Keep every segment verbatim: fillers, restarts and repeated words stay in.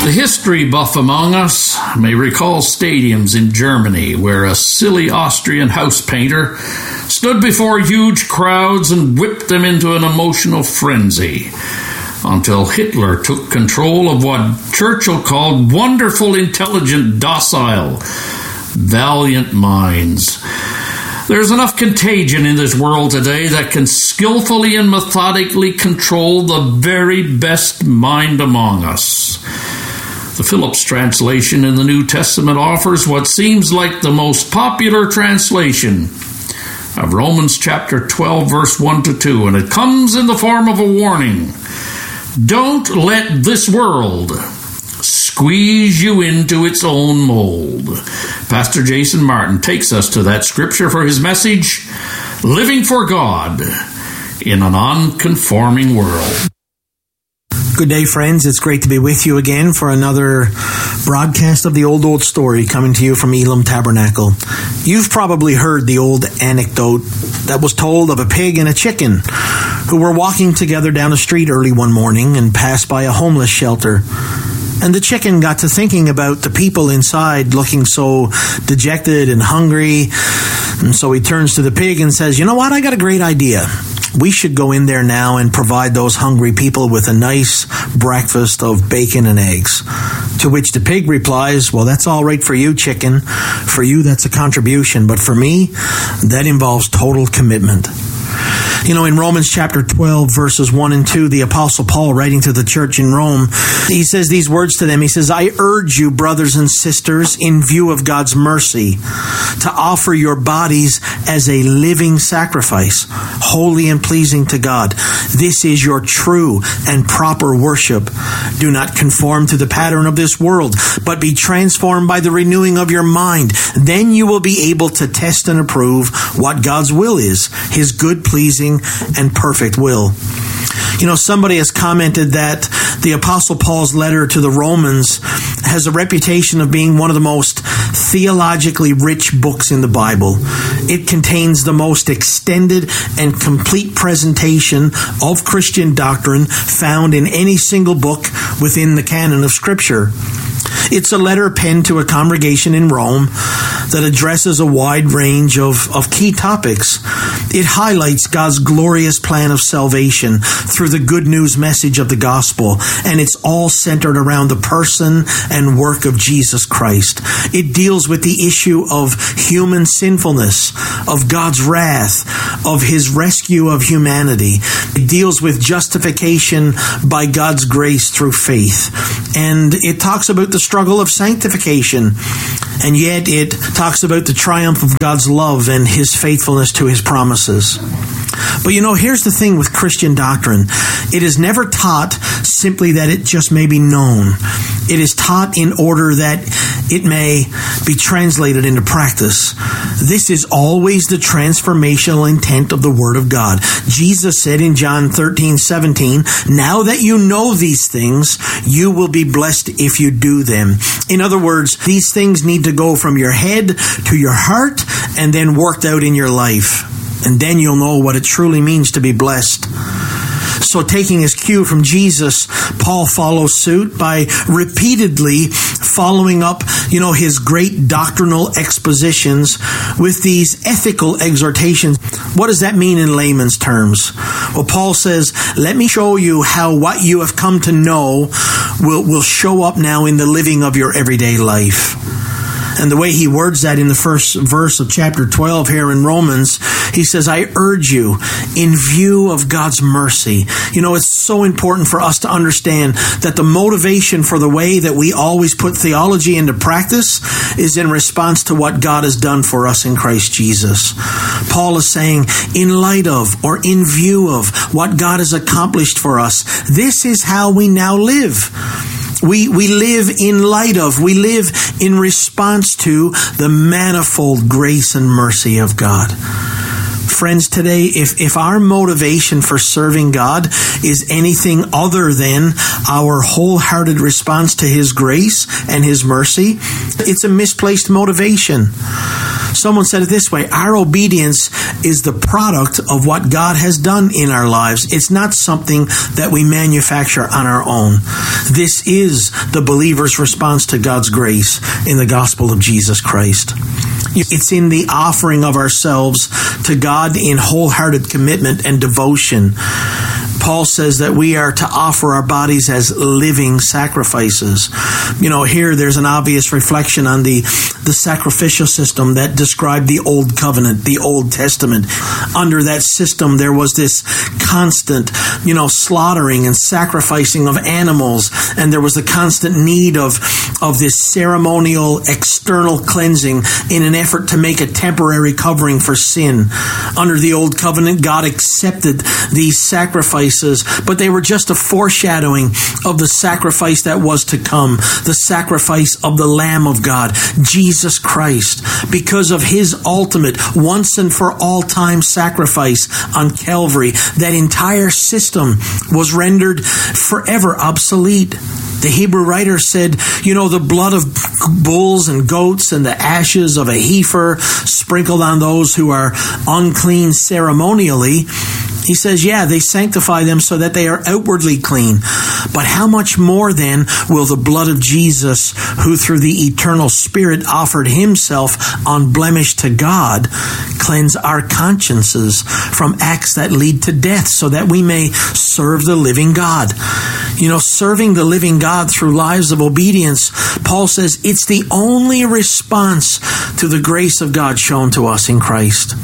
The history buff among us may recall stadiums in Germany where a silly Austrian house painter stood before huge crowds and whipped them into an emotional frenzy until Hitler took control of what Churchill called wonderful, intelligent, docile, valiant minds. There's enough contagion in this world today that can skillfully and methodically control the very best mind among us. The Phillips translation in the New Testament offers what seems like the most popular translation of Romans chapter twelve, verse one to two, and it comes in the form of a warning. Don't let this world squeeze you into its own mold. Pastor Jason Martin takes us to that scripture for his message, Living for God in an Unconforming World. Good day, friends. It's great to be with you again for another broadcast of the Old Old Story coming to you from Elam Tabernacle. You've probably heard the old anecdote that was told of a pig and a chicken who were walking together down a street early one morning and passed by a homeless shelter. And the chicken got to thinking about the people inside looking so dejected and hungry. And so he turns to the pig and says, "You know what? I got a great idea. We should go in there now and provide those hungry people with a nice breakfast of bacon and eggs." To which the pig replies, "Well, that's all right for you, chicken. For you, that's a contribution. But for me, that involves total commitment." You know, in Romans chapter twelve, verses one and two, the Apostle Paul, writing to the church in Rome, he says these words to them. He says, "I urge you, brothers and sisters, in view of God's mercy, to offer your bodies as a living sacrifice, holy and pleasing to God. This is your true and proper worship. Do not conform to the pattern of this world, but be transformed by the renewing of your mind. Then you will be able to test and approve what God's will is, his good, pleasing, and perfect will." You know, somebody has commented that the Apostle Paul's letter to the Romans has a reputation of being one of the most theologically rich books in the Bible. It contains the most extended and complete presentation of Christian doctrine found in any single book within the canon of Scripture. It's a letter penned to a congregation in Rome that addresses a wide range of, of key topics. It highlights God's glorious plan of salvation through the good news message of the gospel, and it's all centered around the person and work of Jesus Christ. It deals with the issue of human sinfulness, of God's wrath, of his rescue of humanity. It deals with justification by God's grace through faith. And it talks about the struggle of sanctification, and yet it talks about the triumph of God's love and his faithfulness to his promises. But you know, here's the thing with Christian doctrine. It is never taught simply that it just may be known. It is taught in order that it may be translated into practice. This is always the transformational intent of the Word of God. Jesus said in John thirteen seventeen, "Now that you know these things, you will be blessed if you do them." In other words, these things need to go from your head to your heart and then worked out in your life. And then you'll know what it truly means to be blessed. So taking his cue from Jesus, Paul follows suit by repeatedly following up, you know, his great doctrinal expositions with these ethical exhortations. What does that mean in layman's terms? Well, Paul says, let me show you how what you have come to know will, will show up now in the living of your everyday life. And the way he words that in the first verse of chapter twelve here in Romans, he says, "I urge you in view of God's mercy." You know, it's so important for us to understand that the motivation for the way that we always put theology into practice is in response to what God has done for us in Christ Jesus. Paul is saying, in light of or in view of what God has accomplished for us, this is how we now live. We we live in light of, we live in response to the manifold grace and mercy of God. Friends, today, if, if our motivation for serving God is anything other than our wholehearted response to his grace and his mercy, it's a misplaced motivation. Someone said it this way: our obedience is the product of what God has done in our lives. It's not something that we manufacture on our own. This is the believer's response to God's grace in the gospel of Jesus Christ. It's in the offering of ourselves to God in wholehearted commitment and devotion. Paul says that we are to offer our bodies as living sacrifices. You know, here there's an obvious reflection on the, the sacrificial system that described the Old Covenant, the Old Testament. Under that system, there was this constant, you know, slaughtering and sacrificing of animals, and there was the constant need of, of this ceremonial external cleansing in an effort to make a temporary covering for sin. Under the Old Covenant, God accepted these sacrifices, but they were just a foreshadowing of the sacrifice that was to come, the sacrifice of the Lamb of God, Jesus Christ, because of his ultimate, once and for all time sacrifice on Calvary. That entire system was rendered forever obsolete. The Hebrew writer said, you know, the blood of bulls and goats and the ashes of a heifer sprinkled on those who are unclean ceremonially. He says, yeah, they sanctify them so that they are outwardly clean. But how much more then will the blood of Jesus, who through the eternal Spirit offered himself unblemished to God, cleanse our consciences from acts that lead to death, so that we may serve the living God. You know, serving the living God through lives of obedience, Paul says it's the only response to the grace of God shown to us in Christ.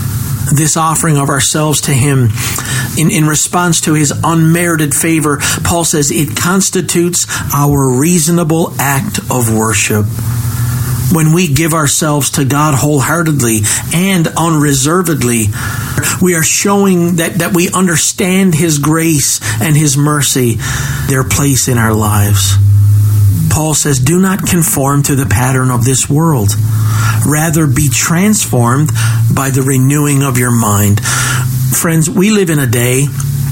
This offering of ourselves to him in, in response to his unmerited favor, Paul says it constitutes our reasonable act of worship. When we give ourselves to God wholeheartedly and unreservedly, we are showing that, that we understand his grace and his mercy, their place in our lives. Paul says, do not conform to the pattern of this world. Rather, be transformed by the renewing of your mind. Friends, we live in a day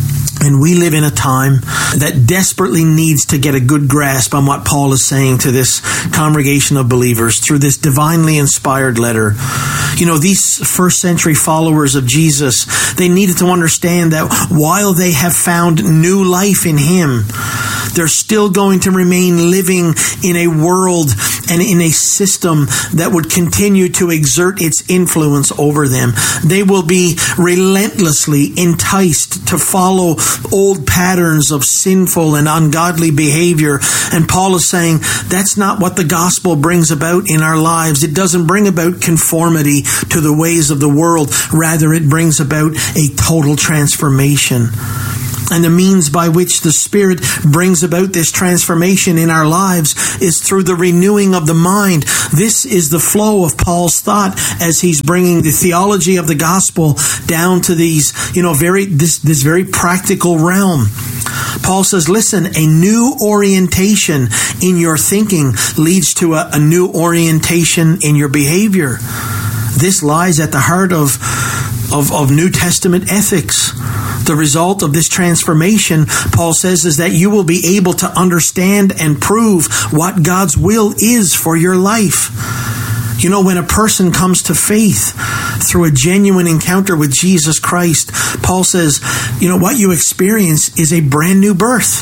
and we live in a time that desperately needs to get a good grasp on what Paul is saying to this congregation of believers through this divinely inspired letter. You know, these first century followers of Jesus, they needed to understand that while they have found new life in him, they're still going to remain living in a world and in a system that would continue to exert its influence over them. They will be relentlessly enticed to follow old patterns of sinful and ungodly behavior. And Paul is saying that's not what the gospel brings about in our lives. It doesn't bring about conformity to the ways of the world. Rather, it brings about a total transformation. And the means by which the Spirit brings about this transformation in our lives is through the renewing of the mind. This is the flow of Paul's thought as he's bringing the theology of the gospel down to these, you know, very this this very practical realm. Paul says, listen, a new orientation in your thinking leads to a, a new orientation in your behavior. This lies at the heart of, of, of New Testament ethics. The result of this transformation, Paul says, is that you will be able to understand and prove what God's will is for your life. You know, when a person comes to faith through a genuine encounter with Jesus Christ, Paul says, you know, what you experience is a brand new birth.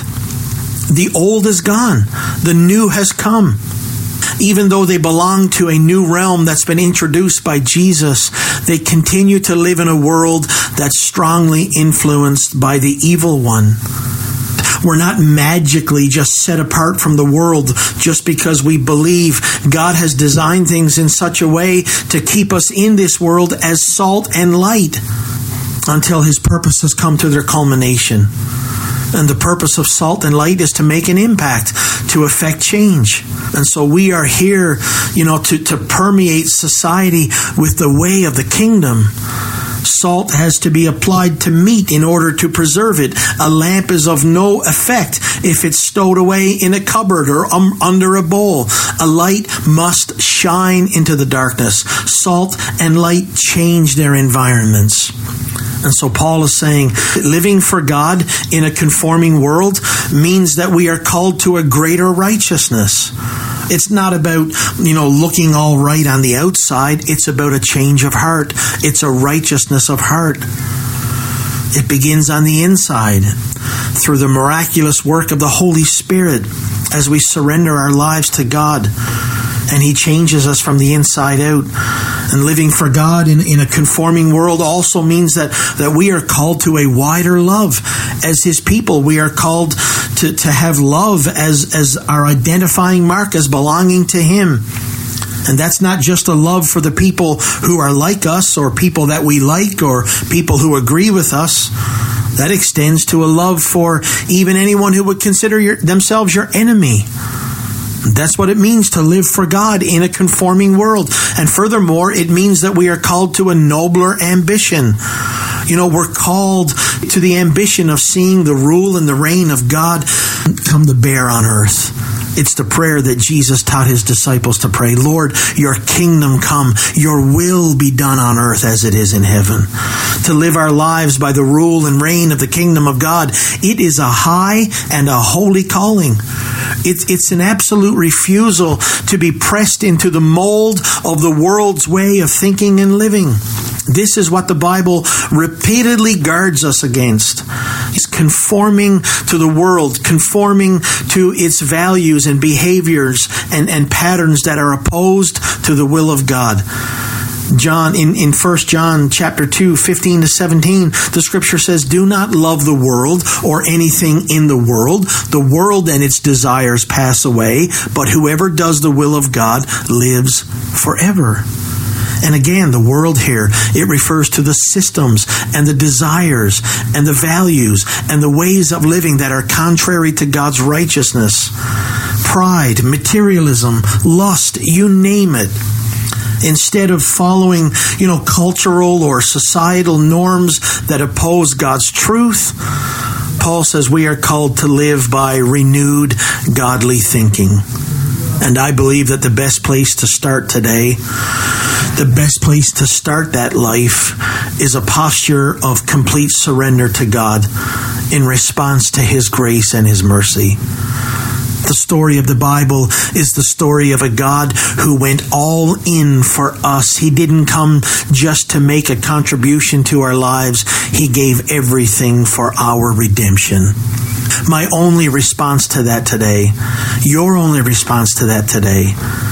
The old is gone. The new has come. Even though they belong to a new realm that's been introduced by Jesus, they continue to live in a world that's strongly influenced by the evil one. We're not magically just set apart from the world just because we believe. God has designed things in such a way to keep us in this world as salt and light until his purpose has come to their culmination. And the purpose of salt and light is to make an impact, to affect change. And so we are here, you know, to, to permeate society with the way of the kingdom. Salt has to be applied to meat in order to preserve it. A lamp is of no effect if it's stowed away in a cupboard or um, under a bowl. A light must shine into the darkness. Salt and light change their environments. And so Paul is saying living for God in a conforming world means that we are called to a greater righteousness, It's not about, you know, looking all right on the outside. It's about a change of heart. It's a righteousness of heart. It begins on the inside through the miraculous work of the Holy Spirit as we surrender our lives to God. And He changes us from the inside out. And living for God in, in a conforming world also means that, that we are called to a wider love. As His people, we are called to, to have love as, as our identifying mark, as belonging to Him. And that's not just a love for the people who are like us, or people that we like, or people who agree with us. That extends to a love for even anyone who would consider your, themselves your enemy. That's what it means to live for God in a conforming world. And furthermore, it means that we are called to a nobler ambition. You know, we're called to the ambition of seeing the rule and the reign of God come to bear on earth. It's the prayer that Jesus taught His disciples to pray. Lord, your kingdom come, your will be done on earth as it is in heaven. To live our lives by the rule and reign of the kingdom of God, it is a high and a holy calling. It's, it's an absolute refusal to be pressed into the mold of the world's way of thinking and living. This is what the Bible repeatedly guards us against. It's conforming to the world, conforming to its values and behaviors and, and patterns that are opposed to the will of God. John, in, in First John chapter two, fifteen to seventeen, the scripture says, do not love the world or anything in the world. The world and its desires pass away, but whoever does the will of God lives forever. And again, the world here, it refers to the systems and the desires and the values and the ways of living that are contrary to God's righteousness. Pride, materialism, lust, you name it. Instead of following, you know, cultural or societal norms that oppose God's truth, Paul says we are called to live by renewed godly thinking. And I believe that the best place to start today, the best place to start that life, is a posture of complete surrender to God in response to His grace and His mercy. The story of the Bible is the story of a God who went all in for us. He didn't come just to make a contribution to our lives. He gave everything for our redemption. My only response to that today, your only response to that today,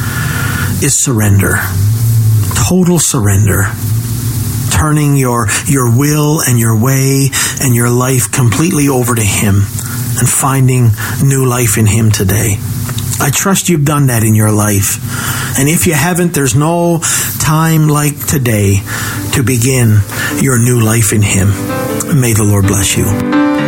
is surrender. Total surrender. Turning your, your will and your way and your life completely over to Him and finding new life in Him today. I trust you've done that in your life. And if you haven't, there's no time like today to begin your new life in Him. May the Lord bless you.